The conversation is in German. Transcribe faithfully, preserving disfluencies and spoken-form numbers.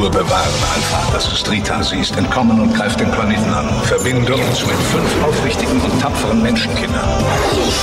Ruhe bewahren, Alpha. Das ist Rita. Sie ist entkommen und greift den Planeten an. Verbinde uns mit fünf aufrichtigen und tapferen Menschenkindern.